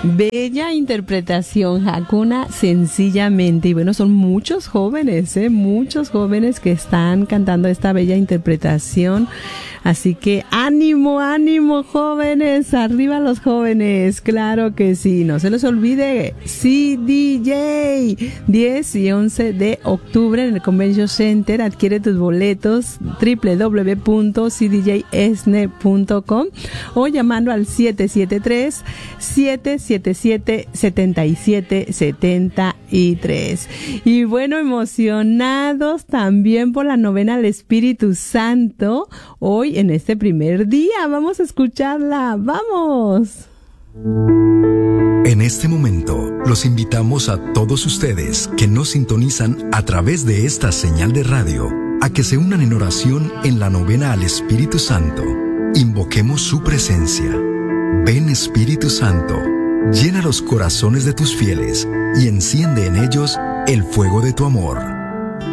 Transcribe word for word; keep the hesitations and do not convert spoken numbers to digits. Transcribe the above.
Bella interpretación, Hakuna Sencillamente. Y bueno, son muchos jóvenes, ¿eh? Muchos jóvenes que están cantando esta bella interpretación. Así que ánimo, ánimo, jóvenes, arriba los jóvenes, claro que sí, no se les olvide, C D J, diez y once de octubre en el Convention Center, adquiere tus boletos, doble u doble u doble u punto c d j s n e punto com o llamando al siete siete tres, siete siete siete, siete siete siete tres. Y bueno, emocionados también por la novena al Espíritu Santo, hoy en este primer día. Vamos a escucharla. ¡Vamos! En este momento, los invitamos a todos ustedes que nos sintonizan a través de esta señal de radio a que se unan en oración en la novena al Espíritu Santo. Invoquemos su presencia. Ven, Espíritu Santo, llena los corazones de tus fieles y enciende en ellos el fuego de tu amor.